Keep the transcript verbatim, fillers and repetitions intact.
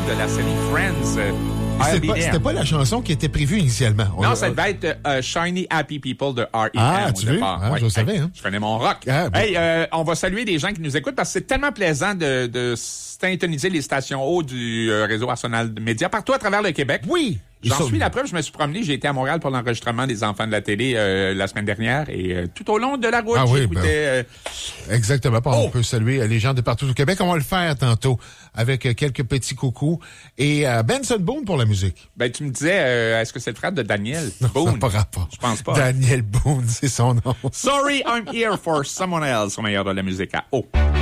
de la série Friends. Euh, C'était pas, c'était pas la chanson qui était prévue initialement. On non, a... ça devait être euh, Shiny Happy People de R E M Ah, au tu veux? départ. Ah, ouais. je le savais. Hein? Je connais mon rock. Ah, bon. Hey, euh, on va saluer des gens qui nous écoutent parce que c'est tellement plaisant de, de syntoniser les stations haut du euh, réseau Arsenal de médias partout à travers le Québec. Oui. J'en sont... suis la preuve. Je me suis promené. J'ai été à Montréal pour l'enregistrement des Enfants de la télé euh, la semaine dernière et euh, tout au long de la route, ah, oui, j'écoutais... Ben... Euh... Exactement. On oh. peut saluer les gens de partout au Québec. On va le faire tantôt avec quelques petits coucous. Et euh, Benson Boone pour la musique. Ben, tu me disais, euh, est-ce que c'est le frère de Daniel non, Boone? Ça n'a pas rapport. Je pense pas. Daniel Boone, c'est son nom. Sorry, I'm here for someone else. On meilleur de la musique à O.